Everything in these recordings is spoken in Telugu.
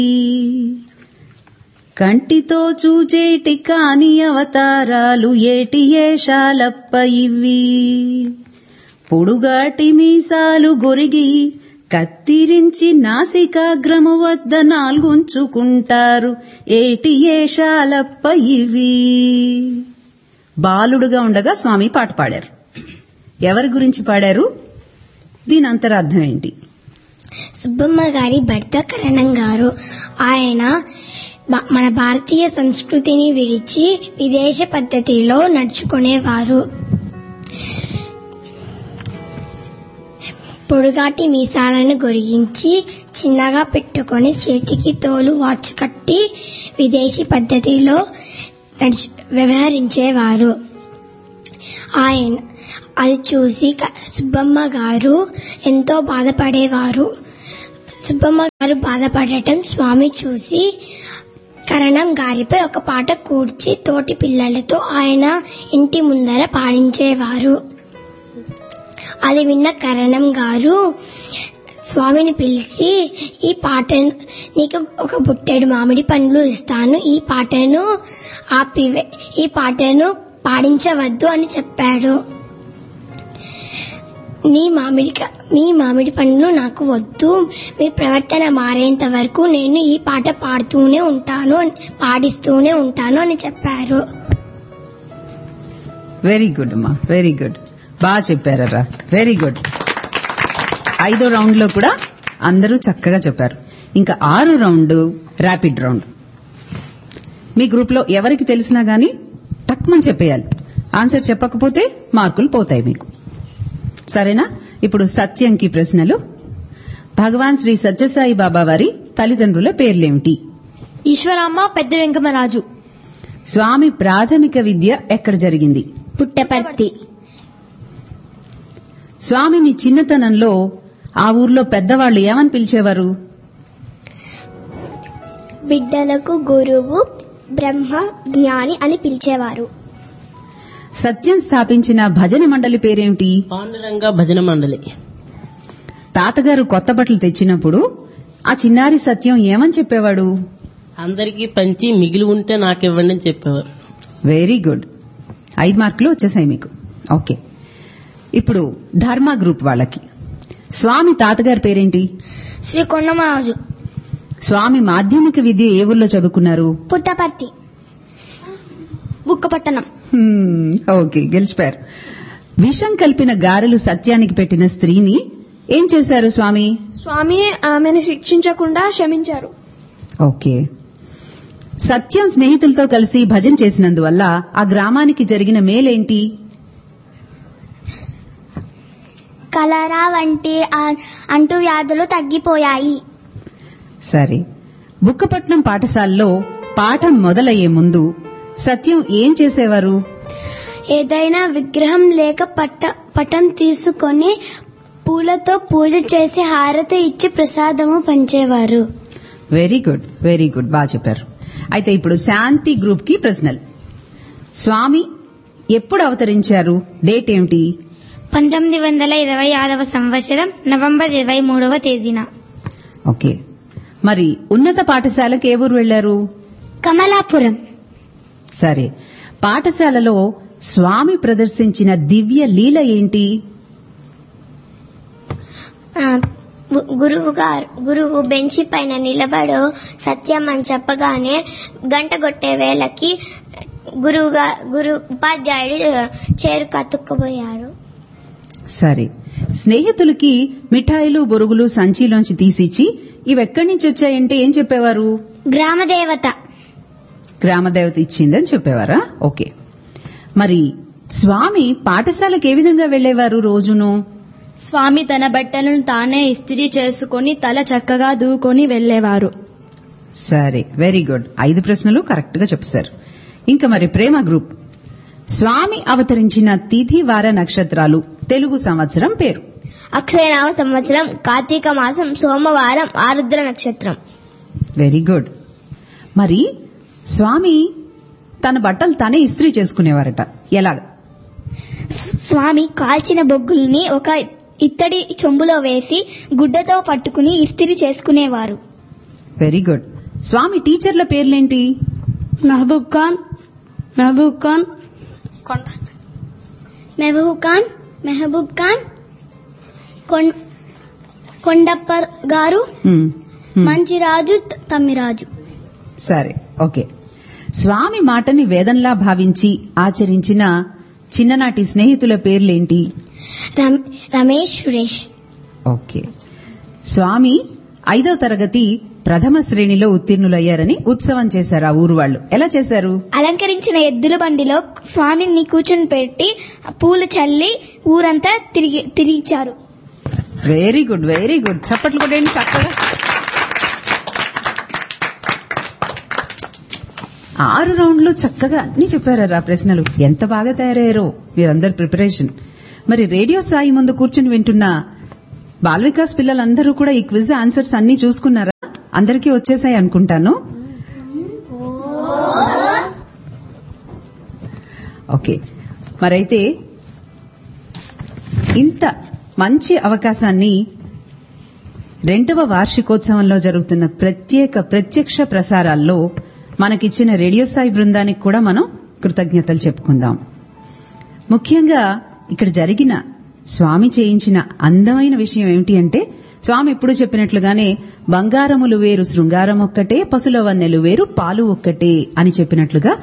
కంటితో చూచేటి కాని అవతారాలు ఏటి ఏషాలప్ప ఇవి. పొడుగాటి మీసాలు గొరిగి కత్తిరించి నాసికాగ్రము వద్ద నాలుగుంచుకుంటారు ఏటి ఏషాలప్ప ఇవి. బాలుడుగా ఉండగా స్వామి పాట పాడారు. ఎవరి గురించి పాడారు? దీని అంతరార్థం ఏంటి? సుబ్బమ్మ గారి భర్త కరణం గారు. ఆయన మన భారతీయ సంస్కృతిని విడిచి విదేశ పద్ధతిలో నడుచుకునేవారు. పొడుగాటి మీసాలను గొరిగించి చిన్నగా పెట్టుకొని చేతికి తోలు వాచ్ కట్టి విదేశీ పద్ధతిలో వ్యవహరించేవారు. ఆయన అది చూసి సుబ్బమ్మ గారు ఎంతో బాధపడేవారు. సుబ్బమ్మ గారు బాధపడటం స్వామి చూసి కరణం గారిపై ఒక పాట కూర్చి తోటి పిల్లలతో ఆయన ఇంటి ముందర పాడించేవారు. అది విన్న కరణం గారు స్వామిని పిలిచి, నీకు ఒక బుట్టెడు మామిడి పండ్లు ఇస్తాను, ఈ పాటను పాడించవద్దు అని చెప్పాడు. మీ మామిడి పండ్లు నాకు వద్దు, మీ ప్రవర్తన మారేంత వరకు నేను ఈ పాట పాడిస్తూనే ఉంటాను అని చెప్పారు. వెరీ గుడ్ అమ్మా, వెరీ గుడ్, బాగా చెప్పారా, వెరీ గుడ్. 5వ రౌండ్ లో కూడా అందరూ చక్కగా చెప్పారు. ఇంకా 6వ రౌండ్ ర్యాపిడ్ రౌండ్. మీ గ్రూప్ లో ఎవరికి తెలిసినా గానీ టక్మని చెప్పేయాలి. ఆన్సర్ చెప్పకపోతే మార్కులు పోతాయి మీకు. సరేనా? ఇప్పుడు సత్యంకి ప్రశ్నలు. భగవాన్ శ్రీ సత్యసాయి బాబా వారి తల్లిదండ్రుల పేర్లేమిటి? ఈశ్వరమ్మ, పెద్ద వెంకమరాజు. స్వామి ప్రాథమిక విద్య ఎక్కడ జరిగింది? పుట్టపర్తి. స్వామిని చిన్నతనంలో ఆ ఊర్లో పెద్దవాళ్లు ఏమని పిలిచేవారు? బిడ్డలకు గురువు, బ్రహ్మ, జ్ఞాని అని పిలిచేవారు. సత్యం స్థాపించిన భజన మండలి పేరేమిటి? పాండురంగ భజన మండలి. తాతగారు కొత్త బట్టలు తెచ్చినప్పుడు ఆ చిన్నారి సత్యం ఏమని చెప్పేవాడు? అందరికీ పంచి మిగిలి ఉంటే నాకివ్వండి అని చెప్పేవారు. వెరీ గుడ్, 5 మార్కులు వచ్చేసాయి మీకు. ఓకే, ఇప్పుడు ధర్మ గ్రూప్ వాళ్ళకి. స్వామి తాతగారి పేరేంటి? శ్రీ కొండమరాజు. స్వామి మాధ్యమిక విద్య ఏ ఊర్లో చదువుకున్నారు? పుట్టపర్తి. బుక్కపట్టణం. ఓకే, గెలిచిపోయారు. విషం కలిపిన గారెలు సత్యానికి పెట్టిన స్త్రీని ఏం చేశారు స్వామి? స్వామి ఆమెను శిక్షించకుండా క్షమించారు. ఓకే. సత్యం స్నేహితులతో కలిసి భజన చేసినందువల్ల ఆ గ్రామానికి జరిగిన మేలేంటి? కలరా వంటి అంటువ్యాధులు తగ్గిపోయాయి. సరే. బుక్కపట్నం పాఠశాలలో పాఠం మొదలయ్యే ముందు సత్యం ఏం చేసేవారు? ఏదైనా విగ్రహం లేక పటం తీసుకొని పూలతో పూజ చేసి హారతి ఇచ్చి ప్రసాదము పంచేవారు. వెరీ గుడ్, వెరీ గుడ్, బాగా చెప్పారు. అయితే ఇప్పుడు శాంతి గ్రూప్ కి ప్రశ్నలు. స్వామి ఎప్పుడు అవతరించారు? డేట్ ఏమిటి? 1926వ సంవత్సరం నవంబర్ 23వ తేదీన. ఓకే. మరి ఉన్నత పాఠశాలకు ఏ ఊరు వెళ్లారు? కమలాపురం. సరే. పాఠశాలలో స్వామి ప్రదర్శించిన దివ్య లీల ఏంటి? గురువు బెంచి పైన నిలబడు సత్యం అని చెప్పగానే గంట కొట్టే వేళకి ఉపాధ్యాయుడు చేరు కతుక్కుపోయారు. సరే. స్నేహితులకి మిఠాయిలు బొరుగులు సంచిలోంచి తీసిచ్చి ఇవెక్కడి నుంచి వచ్చాయంటే ఏం చెప్పేవారు? గ్రామదేవత ఇచ్చిందని చెప్పేవారా? ఓకే. మరి స్వామి పాఠశాలకు ఏ విధంగా వెళ్లేవారు రోజును? స్వామి తన బట్టలను తానే ఇస్త్రీ చేసుకుని తల చక్కగా దూకొని వెళ్లేవారు. సరే, వెరీ గుడ్. 5 ప్రశ్నలు కరెక్ట్ గా చెప్పారు. ఇంకా మరి ప్రేమ గ్రూప్. స్వామి అవతరించిన తిథి వార నక్షత్రాలు తెలుగు సంవత్సరం పేరు? అక్షయనామ సంవత్సరం, కార్తీక మాసం, సోమవారం, ఆరుద్ర నక్షత్రం. Very good. మరి స్వామి తన బట్టలు తానే ఇస్త్రీ చేసుకునేవారట, ఎలాగా? స్వామి కాల్చిన బొగ్గుల్ని ఒక ఇత్తడి చెంబులో వేసి గుడ్డతో పట్టుకుని ఇస్త్రీ చేసుకునేవారు. Very good. స్వామి టీచర్ల పేర్లేంటి? మెహబూబ్ ఖాన్, కొండప్ప గారు, మంచిరాజు, తమ్మిరాజు. సరే, ఓకే. స్వామి మాటని వేదంలా భావించి ఆచరించిన చిన్ననాటి స్నేహితుల పేర్లేంటి? రమేష్, సురేష్. ఓకే. స్వామి 5వ తరగతి ప్రథమ శ్రేణిలో ఉత్తీర్ణులయ్యారని ఉత్సవం చేశారు ఆ ఊరు వాళ్ళు. ఎలా చేశారు? అలంకరించిన ఎద్దుల బండిలో స్వామిని కూర్చొని పెట్టి పూలు చల్లి ఊరంతా తిరిగించారు. Very good, very good. చప్పట్లు కొట్టండి చక్కగా. 6 రౌండ్లు చక్కగా అన్ని చెప్పారా ప్రశ్నలు. ఎంత బాగా తయారయ్యారో మీరందరు ప్రిపరేషన్. మరి రేడియో సాయి ముందు కూర్చుని వింటున్న బాల్ వికాస్ పిల్లలందరూ కూడా ఈ క్విజ్ ఆన్సర్స్ అన్ని చూసుకున్నారా? అందరికీ వచ్చేసాయి అనుకుంటాను. ఓకే, మరైతే ఇంత మంచి అవకాశాన్ని 2వ వార్షికోత్సవంలో జరుగుతున్న ప్రత్యక్ష ప్రసారాల్లో మనకిచ్చిన రేడియో సాయి బృందానికి కూడా మనం కృతజ్ఞతలు చెప్పుకుందాం. ముఖ్యంగా ఇక్కడ జరిగిన స్వామి చేయించిన అందమైన విషయం ఏమిటి అంటే, స్వామి ఎప్పుడు చెప్పినట్లుగానే బంగారములు వేరు శృంగారం ఒక్కటే, పసుల వన్నెలు వేరు పాలు ఒక్కటే అని చెప్పినట్లుగా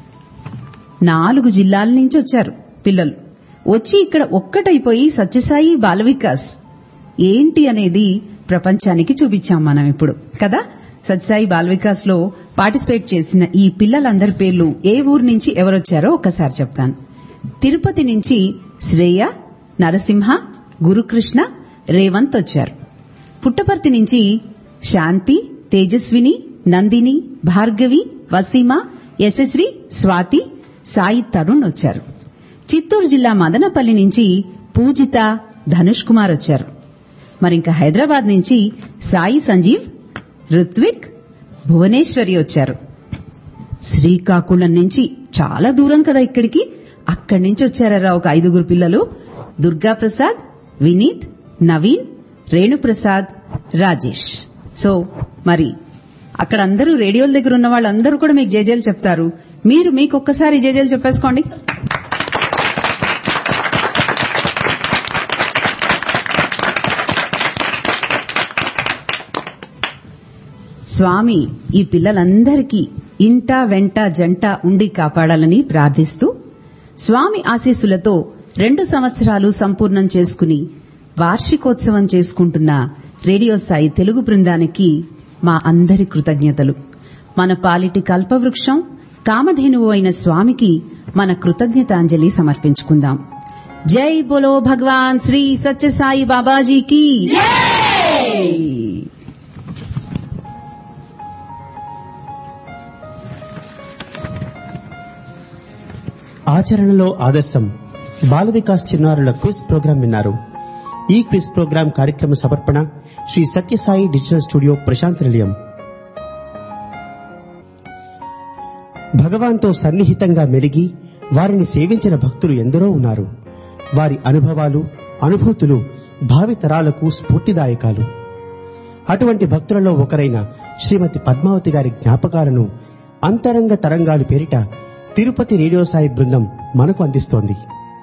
4 జిల్లాల నుంచి వచ్చారు పిల్లలు. వచ్చి ఇక్కడ ఒక్కటైపోయి సత్యసాయి బాల వికాస్ ఏంటి అనేది ప్రపంచానికి చూపించాం మనం ఇప్పుడు కదా. సత్యసాయి బాల వికాస్ లో పార్టిసిపేట్ చేసిన ఈ పిల్లలందరి పేర్లు ఏ ఊరు నుంచి ఎవరొచ్చారో ఒక్కసారి చెప్తాను. తిరుపతి నుంచి శ్రేయ, నరసింహ, గురుకృష్ణ, రేవంత్ వచ్చారు. పుట్టపర్తి నుంచి శాంతి, తేజస్విని, నందిని, భార్గవి, వసీమ, యశశ్రీ, స్వాతి, సాయి తరుణ్ వచ్చారు. చిత్తూరు జిల్లా మదనపల్లి నుంచి పూజిత, ధనుష్ కుమార్ వచ్చారు. మరింకా హైదరాబాద్ నుంచి సాయి సంజీవ్, రుత్విక్, భువనేశ్వరి వచ్చారు. శ్రీకాకుళం నుంచి చాలా దూరం కదా ఇక్కడికి, అక్కడి నుంచి వచ్చారా ఒక 5 పిల్లలు. దుర్గా ప్రసాద్, వినీత్, నవీన్, రేణుప్రసాద్, రాజేష్. సో మరి అక్కడ అందరూ రేడియోల దగ్గర ఉన్న వాళ్ళందరూ కూడా మీకు జేజేలు చెప్తారు. మీరు మీకొక్కసారి జేజేలు చెప్పేసుకోండి. స్వామి ఈ పిల్లలందరికీ ఇంటా వెంట జంట ఉండి కాపాడాలని ప్రార్థిస్తూ, స్వామి ఆశీస్సులతో 2 సంవత్సరాలు సంపూర్ణం చేసుకుని వార్షికోత్సవం చేసుకుంటున్న రేడియో సాయి తెలుగు బృందానికి మా అందరి కృతజ్ఞతలు. మన పాలిటి కల్పవృక్షం కామధేనువు అయిన స్వామికి మన కృతజ్ఞతాంజలి సమర్పించుకుందాం. జై బోలో భగవాన్ శ్రీ సత్యసాయి బాబాజీకి జై. ఆచరణలో ఆదర్శం బాల వికాస్ చిన్నారుల క్విజ్ ప్రోగ్రాం విన్నారు. ఈ క్విజ్ ప్రోగ్రాం కార్యక్రమ సమర్పణ శ్రీ సత్యసాయి డిజిటల్ స్టూడియో, ప్రశాంత్ నిలయం. భగవాన్తో సన్నిహితంగా మెలిగి వారిని సేవించిన భక్తులు ఎందరో ఉన్నారు. వారి అనుభవాలు, అనుభూతులు భావి తరాలకు స్ఫూర్తిదాయకాలు. అటువంటి భక్తులలో ఒకరైన శ్రీమతి పద్మావతి గారి జ్ఞాపకాలను అంతరంగ తరంగాలు పేరిట తిరుపతి రేడియో సాయి బృందం మనకు అందిస్తోంది.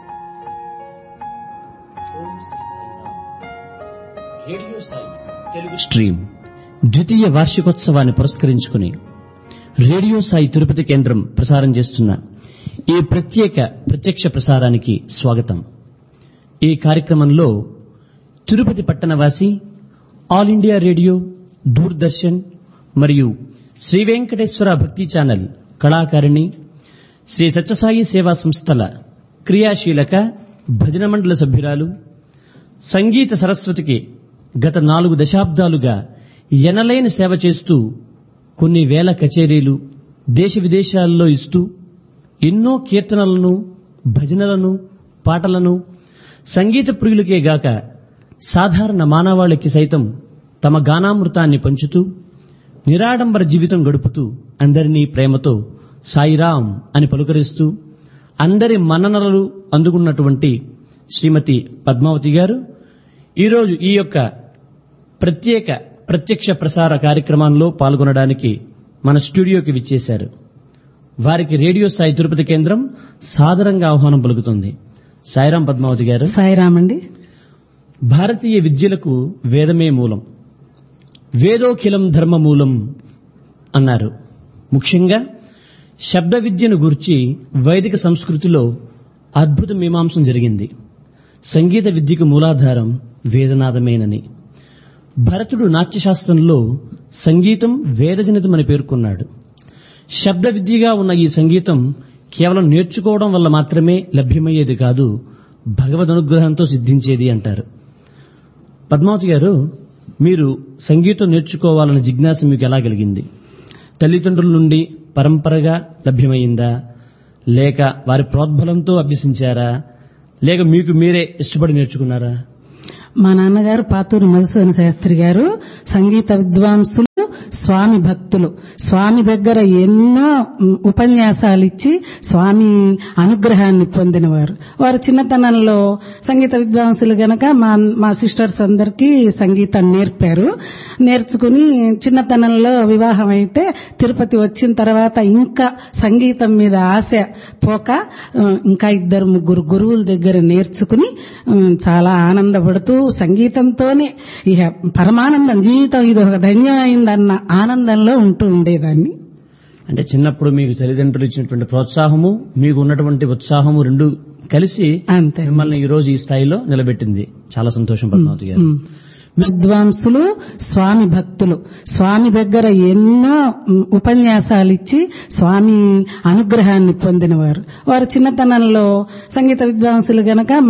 రేడియో సాయి తెలుగు స్ట్రీమ్ 2వ వార్షికోత్సవాన్ని పురస్కరించుకుని రేడియో సాయి తిరుపతి కేంద్రం ప్రసారం చేస్తున్న ఈ ప్రత్యక్ష ప్రసారానికి స్వాగతం. ఈ కార్యక్రమంలో Tirupati పట్టణవాసి, all India radio, Doordarshan మరియు శ్రీ వెంకటేశ్వర భక్తి ఛానల్ కళాకారిణి, శ్రీ సత్యసాయి సేవా సంస్థల క్రియాశీలక భజన మండల సభ్యురాలు, సంగీత సరస్వతికి గత 4 దశాబ్దాలుగా ఎనలేని సేవ చేస్తూ కొన్ని వేల కచేరీలు దేశ విదేశాల్లో ఇస్తూ ఎన్నో కీర్తనలను, భజనలను, పాటలను సంగీత ప్రియులకే గాక సాధారణ మానవాళికి సైతం తమ గానామృతాన్ని పంచుతూ నిరాడంబర జీవితం గడుపుతూ అందరినీ ప్రేమతో సాయిరాం అని పలుకరిస్తూ అందరి మన్ననలు అందుకున్నటువంటి శ్రీమతి పద్మావతి గారు ఈరోజు ఈ యొక్క ప్రత్యేక ప్రత్యక్ష ప్రసార కార్యక్రమంలో పాల్గొనడానికి మన స్టూడియోకి విచ్చేశారు. వారికి రేడియో సాయి తిరుపతి కేంద్రం సాదరంగా ఆహ్వానం పలుకుతుంది. సాయిరాం పద్మావతి గారు. సాయిరామండి. భారతీయ విద్యలకు వేదమే మూలం, వేదోఖిలం ధర్మమూలం అన్నారు. ముఖ్యంగా శబ్ద విద్యను గురించి వైదిక సంస్కృతిలో అద్భుత మీమాంసం జరిగింది. సంగీత విద్యకు మూలాధారం వేదనాదమేనని. భరతుడు నాట్యశాస్త్రంలో సంగీతం వేదజనితమని పేర్కొన్నాడు. శబ్ద విద్యగా ఉన్న ఈ సంగీతం కేవలం నేర్చుకోవడం వల్ల మాత్రమే లభ్యమయ్యేది కాదు, భగవద్ అనుగ్రహంతో సిద్ధించేది అంటారు. పద్మావతి గారు, మీరు సంగీతం నేర్చుకోవాలన్న జిజ్ఞాస మీకు ఎలా కలిగింది? తల్లిదండ్రుల నుండి పరంపరగా లభ్యమైందా, లేక వారి ప్రోద్బలంతో అభ్యసించారా, లేక మీకు మీరే ఇష్టపడి నేర్చుకున్నారా? మా నాన్నగారు పాతూరు మధుసూదన శాస్త్రి గారు సంగీత విద్వాంసులు, స్వామి భక్తులు. స్వామి దగ్గర ఎన్నో ఉపన్యాసాలు ఇచ్చి స్వామి అనుగ్రహాన్ని పొందినవారు. వారు చిన్నతనంలో సంగీత విద్వాంసులు గనక మా సిస్టర్స్ అందరికీ సంగీతం నేర్పారు. నేర్చుకుని చిన్నతనంలో వివాహం అయితే తిరుపతి వచ్చిన తర్వాత ఇంకా సంగీతం మీద ఆశ పోక ఇంకా 2-3 గురువుల దగ్గర నేర్చుకుని చాలా ఆనందపడుతూ సంగీతంతోనే ఇక పరమానందం, జీవితం ఇది ఒక ధన్యమైందన్న ఆనందంలో ఉంటూ ఉండేదాన్ని. అంటే చిన్నప్పుడు మీకు తల్లిదండ్రులు ఇచ్చినటువంటి ప్రోత్సాహము, మీకు ఉన్నటువంటి ఉత్సాహము రెండు కలిసి అంతే మిమ్మల్ని ఈ రోజు ఈ స్థాయిలో నిలబెట్టింది. చాలా సంతోషం పద్మావతి గారు. విద్వాంసులు, స్వామి భక్తులు. స్వామి దగ్గర ఎన్నో ఉపన్యాసాలు ఇచ్చి స్వామి అనుగ్రహాన్ని పొందినవారు. వారు చిన్నతనంలో సంగీత విద్వాంసులు గనక